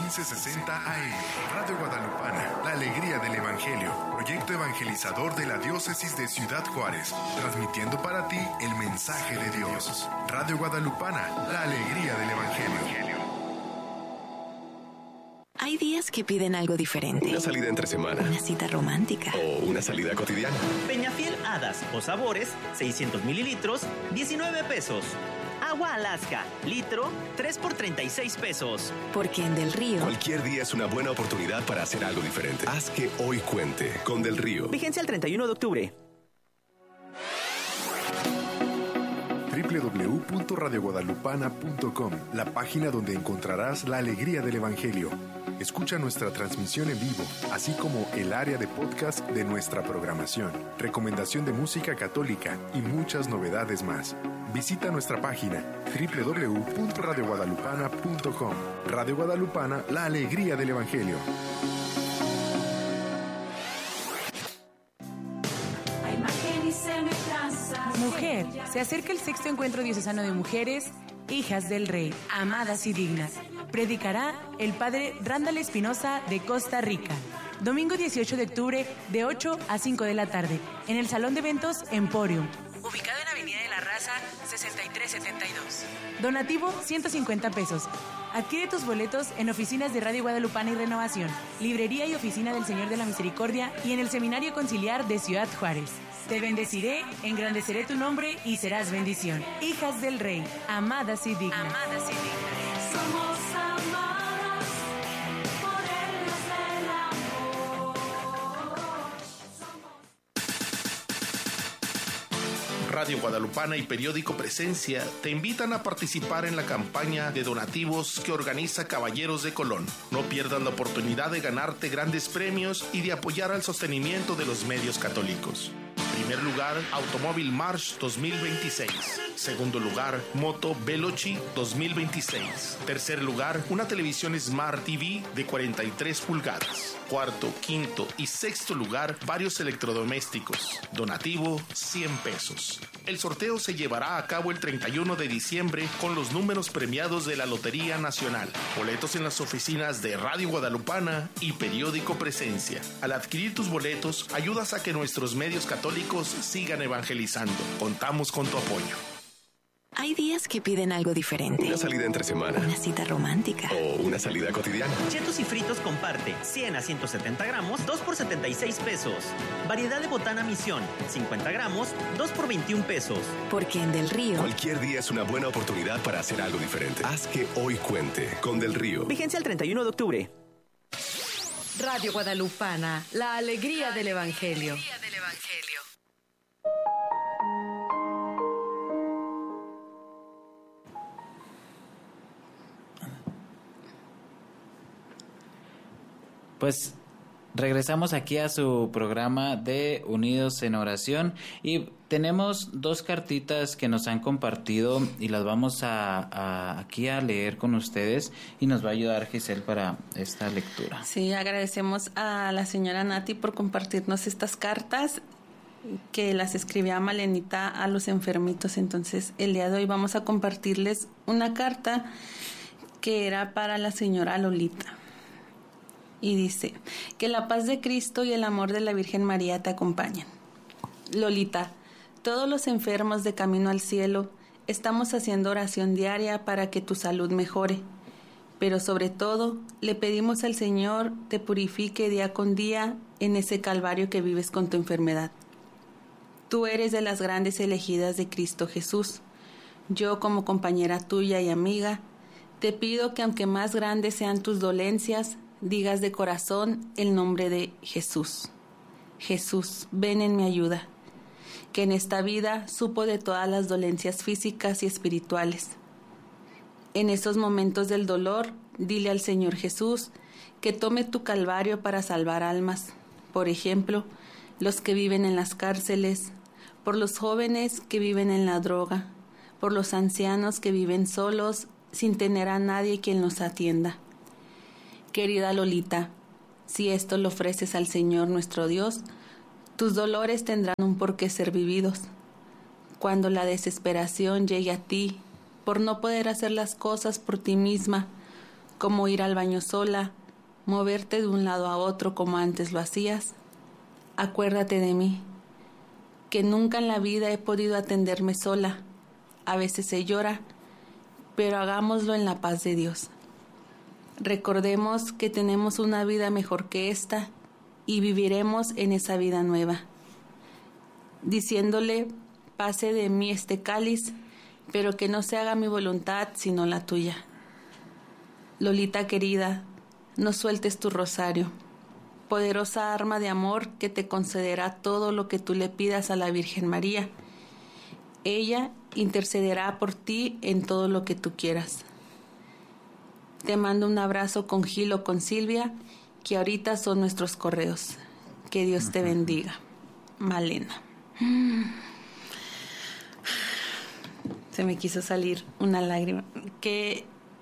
1560 AM. Radio Guadalupana, la alegría del Evangelio. Proyecto evangelizador de la Diócesis de Ciudad Juárez. Transmitiendo para ti el mensaje de Dios. Radio Guadalupana, la alegría del Evangelio. Hay días que piden algo diferente. Una salida entre semana. Una cita romántica. O una salida cotidiana. Peñafiel Hadas o Sabores, 600 mililitros, 19 pesos. Agua Alaska, litro, 3 por 36 pesos. Porque en Del Río... Cualquier día es una buena oportunidad para hacer algo diferente. Haz que hoy cuente con Del Río. Vigencia el 31 de octubre. www.radioguadalupana.com, la página donde encontrarás la alegría del Evangelio. Escucha nuestra transmisión en vivo, así como el área de podcast de nuestra programación, recomendación de música católica y muchas novedades más. Visita nuestra página www.radioguadalupana.com. Radio Guadalupana, la alegría del Evangelio. Mujer, se acerca el sexto encuentro diocesano de mujeres, hijas del Rey, amadas y dignas. Predicará el padre Randall Espinosa de Costa Rica. Domingo 18 de octubre de 8 a 5 de la tarde, en el Salón de Eventos Emporium, ubicado en Avenida de la Raza 6372. Donativo 150 pesos. Adquiere tus boletos en oficinas de Radio Guadalupana y Renovación, librería y oficina del Señor de la Misericordia y en el Seminario Conciliar de Ciudad Juárez. Te bendeciré, engrandeceré tu nombre y serás bendición. Hijas del Rey, amadas y dignas. Amadas y dignas. Somos amadas por el Dios del amor. Radio Guadalupana y Periódico Presencia te invitan a participar en la campaña de donativos que organiza Caballeros de Colón. No pierdas la oportunidad de ganarte grandes premios y de apoyar al sostenimiento de los medios católicos. Primer lugar, Automóvil March 2026. Segundo lugar, Moto Veloci 2026. Tercer lugar, una televisión Smart TV de 43 pulgadas. Cuarto, quinto y sexto lugar, varios electrodomésticos. Donativo, 100 pesos. El sorteo se llevará a cabo el 31 de diciembre con los números premiados de la Lotería Nacional. Boletos en las oficinas de Radio Guadalupana y Periódico Presencia. Al adquirir tus boletos, ayudas a que nuestros medios católicos sigan evangelizando. Contamos con tu apoyo. Hay días que piden algo diferente. Una salida entre semana. Una cita romántica. O una salida cotidiana. Chetos y fritos comparte, 100 a 170 gramos, 2 por 76 pesos. Variedad de botana Misión, 50 gramos, 2 por 21 pesos. Porque en Del Río... Cualquier día es una buena oportunidad para hacer algo diferente. Haz que hoy cuente con Del Río. Vigencia el 31 de octubre. Radio Guadalupana, la alegría del Evangelio. Pues regresamos aquí a su programa de Unidos en Oración y tenemos dos cartitas que nos han compartido y las vamos aquí a leer con ustedes y nos va a ayudar Giselle para esta lectura. Sí, agradecemos a la señora Nati por compartirnos estas cartas que las escribía Malenita a los enfermitos. Entonces el día de hoy vamos a compartirles una carta que era para la señora Lolita. Y dice, que la paz de Cristo y el amor de la Virgen María te acompañen. Lolita, todos los enfermos de camino al cielo estamos haciendo oración diaria para que tu salud mejore. Pero sobre todo, le pedimos al Señor te purifique día con día en ese calvario que vives con tu enfermedad. Tú eres de las grandes elegidas de Cristo Jesús. Yo, como compañera tuya y amiga, te pido que aunque más grandes sean tus dolencias, digas de corazón el nombre de Jesús. Jesús, ven en mi ayuda, que en esta vida supo de todas las dolencias físicas y espirituales. En esos momentos del dolor, dile al Señor Jesús que tome tu calvario para salvar almas. Por ejemplo, los que viven en las cárceles, por los jóvenes que viven en la droga, por los ancianos que viven solos sin tener a nadie quien los atienda. Querida Lolita, si esto lo ofreces al Señor nuestro Dios, tus dolores tendrán un porqué ser vividos. Cuando la desesperación llegue a ti por no poder hacer las cosas por ti misma, como ir al baño sola, moverte de un lado a otro como antes lo hacías. Acuérdate de mí, que nunca en la vida he podido atenderme sola. A veces se llora, pero hagámoslo en la paz de Dios. Recordemos que tenemos una vida mejor que esta y viviremos en esa vida nueva. Diciéndole, pase de mí este cáliz, pero que no se haga mi voluntad sino la tuya. Lolita querida, no sueltes tu rosario, poderosa arma de amor que te concederá todo lo que tú le pidas a la Virgen María. Ella intercederá por ti en todo lo que tú quieras. Te mando un abrazo con Gil o con Silvia, que ahorita son nuestros correos. Que Dios te bendiga. Malena. Se me quiso salir una lágrima. Qué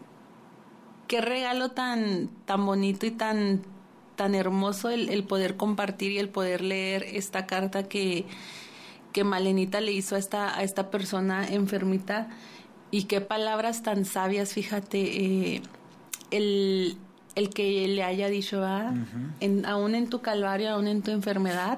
regalo tan bonito y tan hermoso el poder compartir y el poder leer esta carta que Malenita le hizo a esta persona enfermita. Y qué palabras tan sabias, fíjate, el que le haya dicho, aún en tu calvario, aún en tu enfermedad,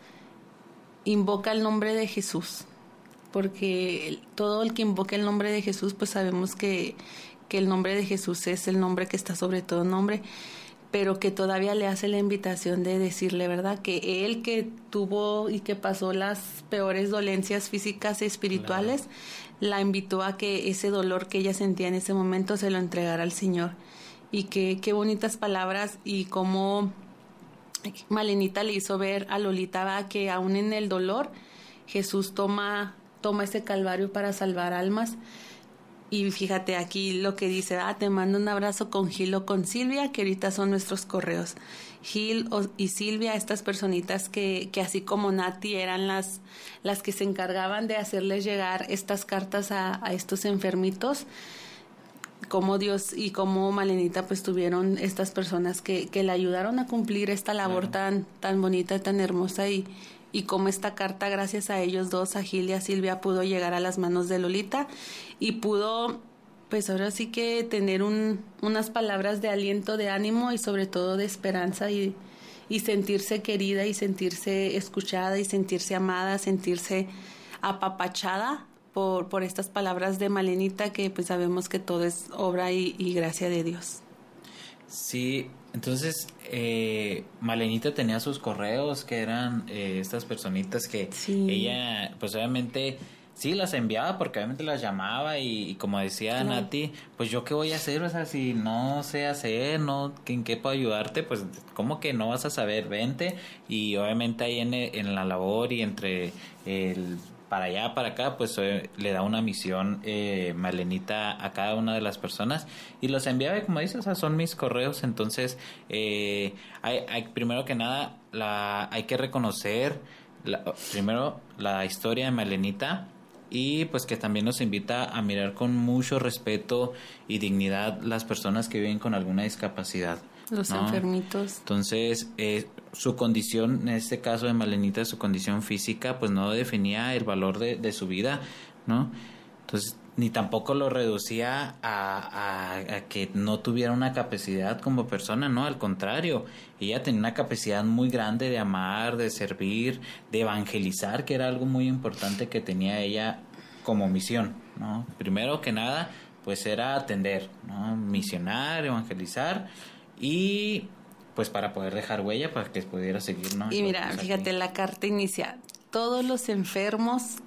invoca el nombre de Jesús, porque todo el que invoca el nombre de Jesús, pues sabemos que el nombre de Jesús es el nombre que está sobre todo nombre, pero que todavía le hace la invitación de decirle, ¿verdad?, que él que tuvo y que pasó las peores dolencias físicas y espirituales, claro, la invitó a que ese dolor que ella sentía en ese momento se lo entregara al Señor. Y qué bonitas palabras, y cómo Malenita le hizo ver a Lolita, ¿verdad?, que aún en el dolor Jesús toma ese calvario para salvar almas. Y fíjate aquí lo que dice, te mando un abrazo con Gil o con Silvia, que ahorita son nuestros correos. Gil y Silvia, estas personitas que así como Nati eran las que se encargaban de hacerles llegar estas cartas a estos enfermitos, como Dios y como Malenita pues tuvieron estas personas que le ayudaron a cumplir esta labor, claro, tan bonita, tan hermosa, y cómo esta carta, gracias a ellos dos, a Gil y a Silvia, pudo llegar a las manos de Lolita y pudo, pues ahora sí que tener unas palabras de aliento, de ánimo y sobre todo de esperanza, y sentirse querida y sentirse escuchada y sentirse amada, sentirse apapachada por estas palabras de Malenita, que pues sabemos que todo es obra y gracia de Dios. Sí, entonces Malenita tenía sus correos, que eran estas personitas que ella pues obviamente sí las enviaba, porque obviamente las llamaba y como decía, claro, Nati, pues yo qué voy a hacer, o sea, si no sé hacer, no, ¿en qué puedo ayudarte? Pues ¿cómo que no vas a saber? Vente. Y obviamente ahí en la labor y entre el para allá, para acá, pues le da una misión Malenita a cada una de las personas y los enviaba, y como dices, o sea, son mis correos. Entonces hay primero que nada hay que reconocer primero la historia de Malenita, y pues que también nos invita a mirar con mucho respeto y dignidad las personas que viven con alguna discapacidad, los enfermitos. Entonces su condición, en este caso de Malenita, su condición física, pues no definía el valor de su vida, ¿no? Entonces ni tampoco lo reducía a que no tuviera una capacidad como persona, no, al contrario, ella tenía una capacidad muy grande de amar, de servir, de evangelizar, que era algo muy importante que tenía ella como misión, ¿no? Primero que nada, pues era atender, ¿no? Misionar, evangelizar, y pues para poder dejar huella, para que pudiera seguir, ¿no? Y mira, pues, fíjate, la carta inicia: todos los enfermos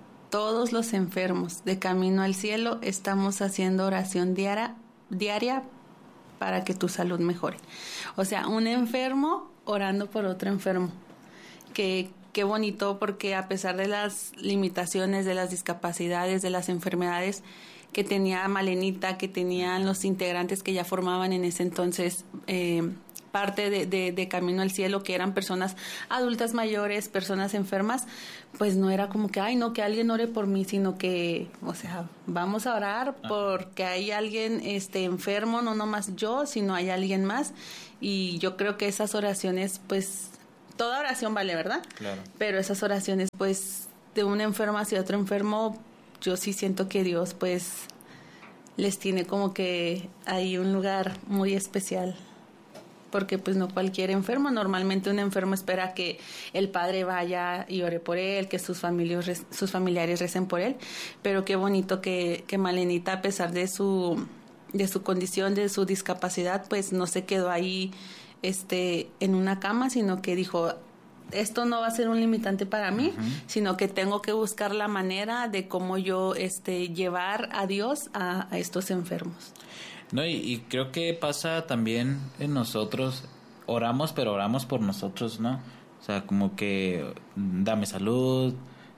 de camino al cielo estamos haciendo oración diaria para que tu salud mejore. O sea, un enfermo orando por otro enfermo. Qué bonito, porque a pesar de las limitaciones, de las discapacidades, de las enfermedades que tenía Malenita, que tenían los integrantes que ya formaban en ese entonces parte de Camino al Cielo, que eran personas adultas mayores, personas enfermas, pues no era como que, ay, no, que alguien ore por mí, sino que, o sea, vamos a orar porque hay alguien enfermo, no nomás yo, sino hay alguien más. Y yo creo que esas oraciones, pues, toda oración vale, ¿verdad? Claro. Pero esas oraciones, pues, de un enfermo hacia otro enfermo, yo sí siento que Dios, pues, les tiene como que hay un lugar muy especial. Porque pues no cualquier enfermo, normalmente un enfermo espera que el padre vaya y ore por él, que sus familiares recen por él, pero qué bonito que Malenita, a pesar de su condición, de su discapacidad, pues no se quedó ahí en una cama, sino que dijo, esto no va a ser un limitante para mí, sino que tengo que buscar la manera de cómo yo llevar a Dios a estos enfermos. No, y creo que pasa también en nosotros, oramos, pero oramos por nosotros, ¿no? O sea, como que dame salud,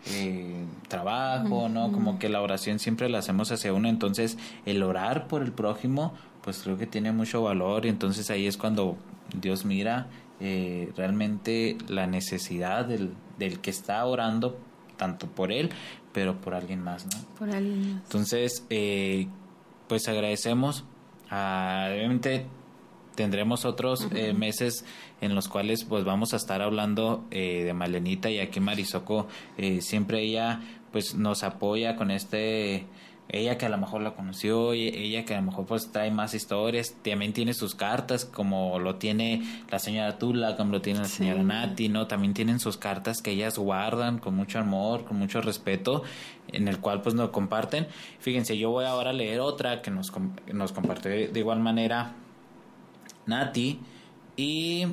trabajo, ¿no? Como que la oración siempre la hacemos hacia uno, entonces el orar por el prójimo, pues creo que tiene mucho valor, y entonces ahí es cuando Dios mira realmente la necesidad del que está orando, tanto por él, pero por alguien más, ¿no? Por alguien más. Entonces, pues agradecemos. Obviamente tendremos otros meses en los cuales pues vamos a estar hablando de Malenita, y aquí Marisoco siempre ella pues nos apoya con ella que a lo mejor la conoció, y ella que a lo mejor pues trae más historias, también tiene sus cartas como lo tiene la señora Tula, como lo tiene la señora Nati, ¿no? También tienen sus cartas que ellas guardan con mucho amor, con mucho respeto, en el cual pues nos comparten. Fíjense, yo voy ahora a leer otra que nos compartió de igual manera Nati, y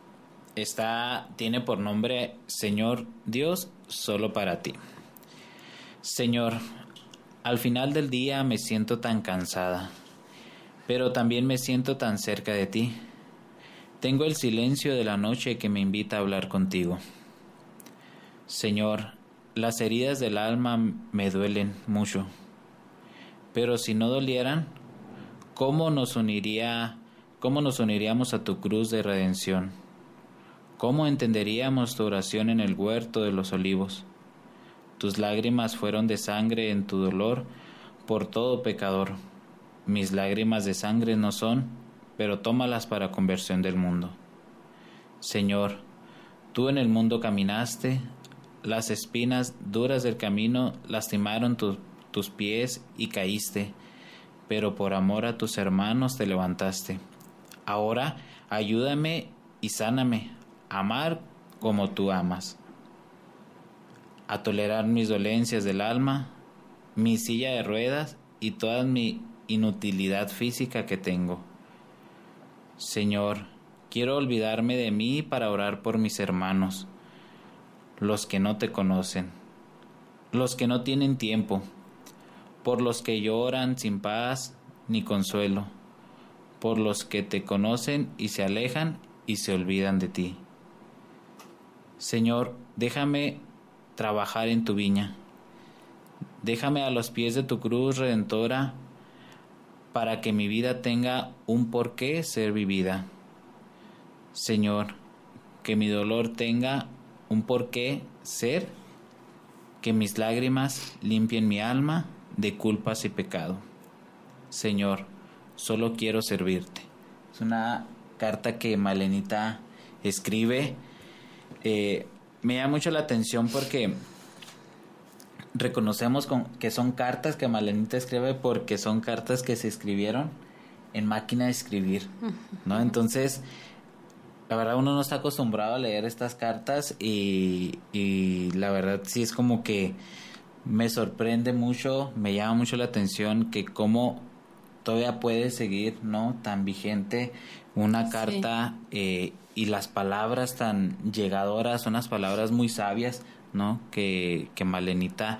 tiene por nombre Señor Dios, solo para ti. Señor, al final del día me siento tan cansada, pero también me siento tan cerca de ti. Tengo el silencio de la noche que me invita a hablar contigo. Señor, las heridas del alma me duelen mucho, pero si no dolieran, ¿cómo nos uniríamos a tu cruz de redención? ¿Cómo entenderíamos tu oración en el huerto de los olivos? Tus lágrimas fueron de sangre en tu dolor por todo pecador. Mis lágrimas de sangre no son, pero tómalas para conversión del mundo. Señor, tú en el mundo caminaste, las espinas duras del camino lastimaron tus pies y caíste, pero por amor a tus hermanos te levantaste. Ahora ayúdame y sáname, a amar como tú amas, a tolerar mis dolencias del alma, mi silla de ruedas y toda mi inutilidad física que tengo. Señor, quiero olvidarme de mí para orar por mis hermanos, los que no te conocen, los que no tienen tiempo, por los que lloran sin paz ni consuelo, por los que te conocen y se alejan y se olvidan de ti. Señor, déjame trabajar en tu viña. Déjame a los pies de tu cruz redentora para que mi vida tenga un porqué ser vivida. Señor, que mi dolor tenga un porqué ser, que mis lágrimas limpien mi alma de culpas y pecado. Señor, solo quiero servirte. Es una carta que Malenita escribe. Me llama mucho la atención porque reconocemos que son cartas que Malenita escribe, porque son cartas que se escribieron en máquina de escribir, ¿no? Entonces, la verdad uno no está acostumbrado a leer estas cartas y la verdad sí es como que me sorprende mucho, me llama mucho la atención que cómo todavía puede seguir, ¿no? Tan vigente una carta, y las palabras tan llegadoras, son unas palabras muy sabias, ¿no? Que Malenita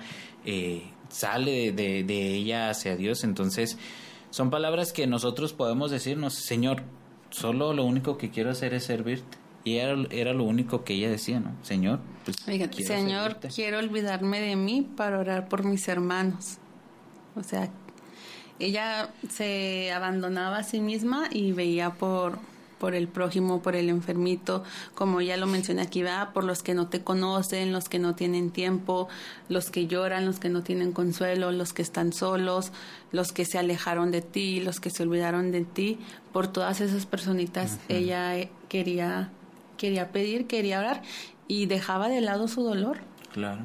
sale de ella hacia Dios. Entonces son palabras que nosotros podemos decirnos, Señor, solo lo único que quiero hacer es servirte. Y era lo único que ella decía, ¿no? Señor, pues Señor, servirte. Quiero olvidarme de mí para orar por mis hermanos. O sea, ella se abandonaba a sí misma y veía por el prójimo, por el enfermito, como ya lo mencioné aquí, va por los que no te conocen, los que no tienen tiempo, los que lloran, los que no tienen consuelo, los que están solos, los que se alejaron de ti, los que se olvidaron de ti. Por todas esas personitas ella quería pedir, quería orar y dejaba de lado su dolor. Claro.